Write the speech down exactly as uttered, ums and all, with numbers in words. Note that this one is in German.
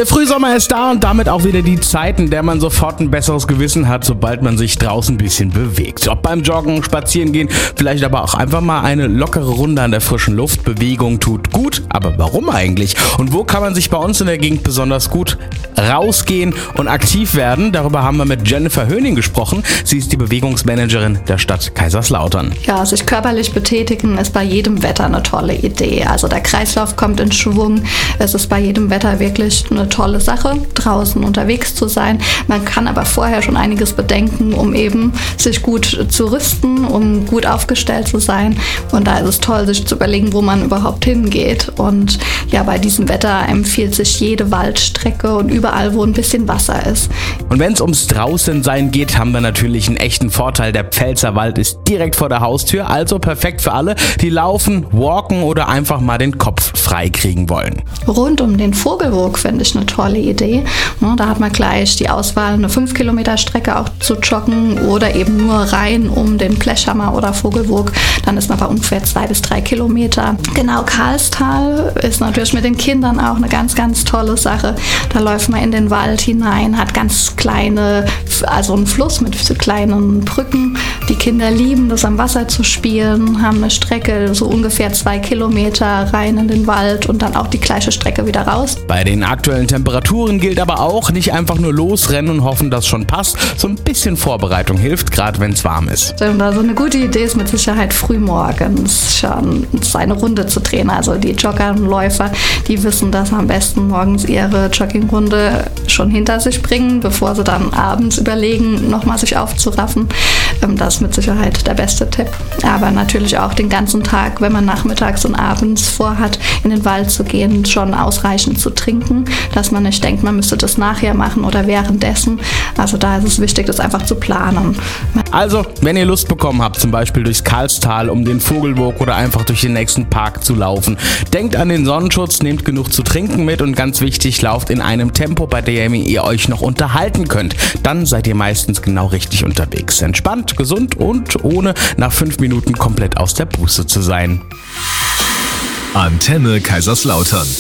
Der Frühsommer ist da und damit auch wieder die Zeit, in der man sofort ein besseres Gewissen hat, sobald man sich draußen ein bisschen bewegt. Ob beim Joggen, Spazieren gehen, vielleicht aber auch einfach mal eine lockere Runde an der frischen Luft. Bewegung tut gut, aber warum eigentlich? Und wo kann man sich bei uns in der Gegend besonders gut rausgehen und aktiv werden? Darüber haben wir mit Jennifer Höning gesprochen. Sie ist die Bewegungsmanagerin der Stadt Kaiserslautern. Ja, sich körperlich betätigen ist bei jedem Wetter eine tolle Idee. Also der Kreislauf kommt in Schwung. Es ist bei jedem Wetter wirklich eine tolle Sache, draußen unterwegs zu sein. Man kann aber vorher schon einiges bedenken, um eben sich gut zu rüsten, um gut aufgestellt zu sein. Und da ist es toll, sich zu überlegen, wo man überhaupt hingeht. Und ja, bei diesem Wetter empfiehlt sich jede Waldstrecke und überall, wo ein bisschen Wasser ist. Und wenn es ums Draußensein geht, haben wir natürlich einen echten Vorteil. Der Pfälzerwald ist direkt vor der Haustür, also perfekt für alle, die laufen, walken oder einfach mal den Kopf frei kriegen wollen. Rund um den Vogelwurg finde ich eine tolle Idee. Da hat man gleich die Auswahl, eine fünf Kilometer Strecke auch zu joggen oder eben nur rein um den Blechhammer oder Vogelwurg. Dann ist man bei ungefähr zwei bis drei Kilometer. Genau, Karlstal ist natürlich mit den Kindern auch eine ganz, ganz tolle Sache. Da läuft man in den Wald hinein, hat ganz kleine, also einen Fluss mit so kleinen Brücken. Die Kinder lieben das, am Wasser zu spielen, haben eine Strecke so ungefähr zwei Kilometer rein in den Wald und dann auch die gleiche Strecke wieder raus. Bei den aktuellen Temperaturen gilt aber auch, nicht einfach nur losrennen und hoffen, dass schon passt. So ein bisschen Vorbereitung hilft, gerade wenn es warm ist. Also eine gute Idee ist mit Sicherheit frühmorgens schon seine Runde zu drehen. Also die Jogger und Läufer, die wissen, dass am besten morgens ihre Joggingrunde schon hinter sich bringen, bevor sie dann abends überlegen, nochmal sich aufzuraffen. Das ist mit Sicherheit der beste Tipp. Aber natürlich auch den ganzen Tag, wenn man nachmittags und abends vorhat, in den Wald zu gehen, schon ausreichend zu trinken, dass man nicht denkt, man müsste das nachher machen oder währenddessen. Also da ist es wichtig, das einfach zu planen. Also, wenn ihr Lust bekommen habt, zum Beispiel durchs Karlstal, um den Vogelwurg oder einfach durch den nächsten Park zu laufen, denkt an den Sonnenschutz, nehmt genug zu trinken mit und ganz wichtig, lauft in einem Tempo, bei dem ihr euch noch unterhalten könnt. Dann seid ihr meistens genau richtig unterwegs. Entspannt, gesund und ohne nach fünf Minuten komplett aus der Puste zu sein. Antenne Kaiserslautern.